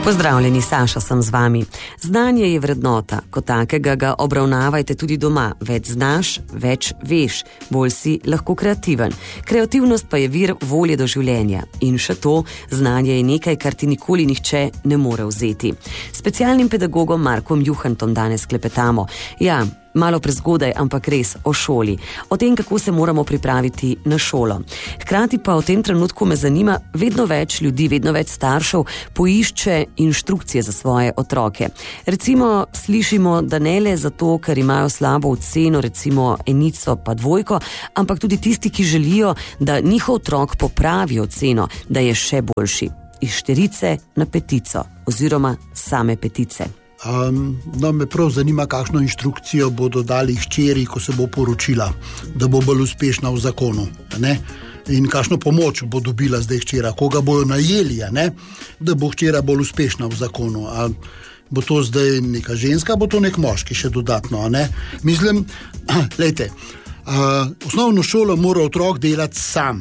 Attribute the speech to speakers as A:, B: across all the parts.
A: Pozdravljeni, Saša sem z vami. Znanje je vrednota, kot takega ga obravnavajte tudi doma. Več znaš, več veš, bolj si lahko kreativen. Kreativnost pa je vir volje do življenja. In še to, znanje je nekaj, kar ti nikoli nihče ne more vzeti. S specialnim pedagogom Markom Juhantom danes klepetamo. Ja, malo prezgodaj, ampak res o šoli. O tem, kako se moramo pripraviti na šolo. Hkrati pa v tem trenutku me zanima, vedno več ljudi, vedno več staršev poišče inštrukcije za svoje otroke. Recimo, slišimo, da ne le zato, ker imajo slabo oceno, recimo enico pa dvojko, ampak tudi tisti, ki želijo, da njihov otrok popravi oceno, da je še boljši. Iz 4 na 5 oziroma same 5.
B: Me prav zanima, kakšno inštrukcijo bodo dali hčeri, ko se bo poročila, da bo bolj uspešna v zakonu, ne? In kakšno pomoč bo dobila zdaj hčera, koga bojo najeli, ne? Da bo hčera bolj uspešna v zakonu. A bo to zdaj neka ženska, bo to nek moški še dodatno, ne? Mislim, lejte, osnovno šolo mora otrok delati sam.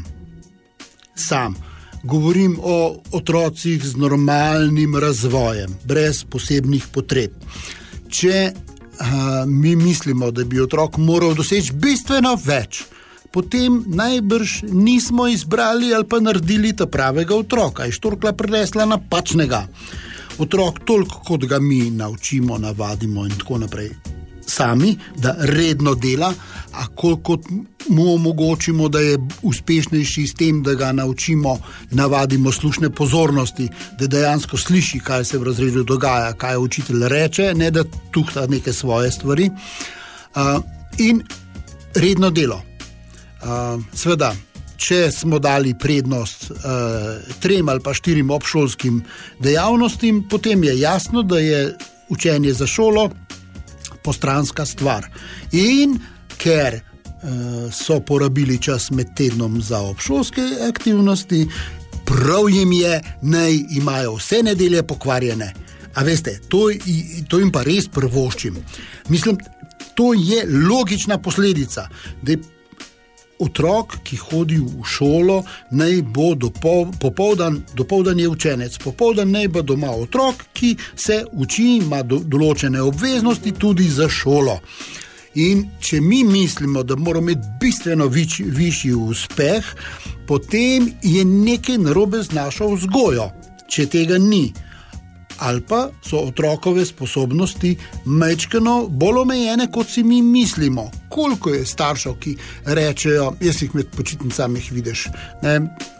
B: Govorim o otrocih z normalnim razvojem, brez posebnih potreb. Če mi mislimo, da bi otrok moral doseči bistveno več, potem najbrž nismo izbrali ali pa naredili ta pravega otroka. Je štorkla prinesla napačnega. Otrok toliko, kot ga mi naučimo, navadimo in tako naprej sami, da redno dela, a koliko mu omogočimo, da je uspešnejši s tem, da ga naučimo, navadimo slušne pozornosti, da dejansko sliši, kaj se v razredu dogaja, kaj učitelj reče, ne da tuhta neke svoje stvari. In redno delo. Seveda, če smo dali prednost 3 ali pa 4 obšolskim dejavnostim, potem je jasno, da je učenje za šolo postranska stvar. In ker so porabili čas med tednom za obšolske aktivnosti, prav jim je, naj imajo vse nedelje pokvarjene. A veste, to jim pa res privoščim. Mislim, to je logična posledica, da je otrok, ki hodi v šolo, naj bo dopoldan je učenec, popoldan naj bo doma otrok, ki se uči, ima določene obveznosti tudi za šolo. In če mi mislimo, da moramo imeti bistveno višji uspeh, potem je nekaj narobe z našo vzgojo, če tega ni. Ali pa so otrokove sposobnosti majčkeno bolj omejene, kot si mi mislimo. Koliko je staršev, ki rečejo, jaz jih med počitnicami vidiš, ne?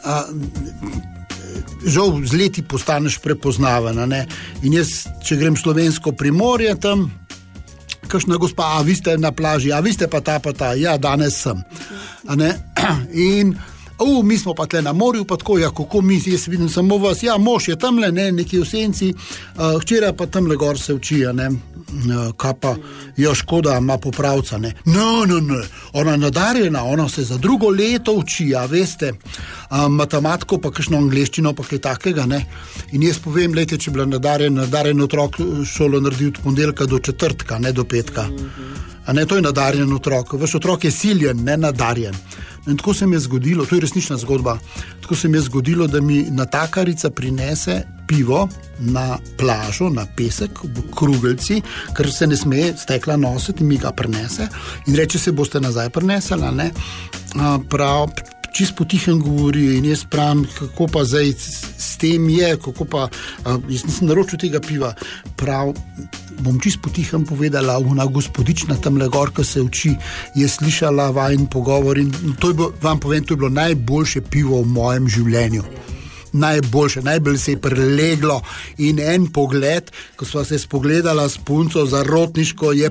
B: Žal z leti postaneš prepoznaven, ne? In jaz, če grem slovensko Primorje, tam kakšna gospa, a vi ste na plaži, a vi ste pa ta, ja, danes sem. A ne? In mi smo pa tle na morju, pa tako, ja, kako mi, jaz vidim samo vas, ja, mož je tamle, ne, neki v senci, hčera pa tamle gor se uči, ne, kaj pa, jo škoda, ima popravca, ne. No, ona je nadarjena, ona se za drugo leto uči, a veste, matematiko pa kakšno angleščino, pa kaj takega, ne. In jaz povem, lejte, če bila nadarjen otrok šolo naredil od ponedeljka do četrtka, ne do petka. A ne, to je nadarjen otrok. Vaš otrok je siljen, ne nadarjen. In tako se mi je zgodilo, to je resnična zgodba, tako se mi je zgodilo, da mi natakarica prinese pivo na plažo, na pesek, v krugelci, ker se ne sme stekla nositi in mi ga prinese. In reče, se boste nazaj prinesela, ne? Prav, čist potihem govori in jaz pravim, kako pa zdaj s tem je, kako pa, jaz nisem naročil tega piva, prav, bom čist potihem povedala, ona gospodična tamle gor, ko se uči, je slišala vajin pogovor in to je bilo, vam povem, to je bilo najboljše pivo v mojem življenju. Najboljše, najbolj se je preleglo in en pogled, ko sva se spogledala s punco zarotniško, je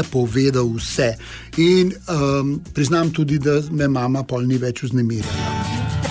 B: povedal vse. In priznam tudi, da me mama pol ni več vznemirjala.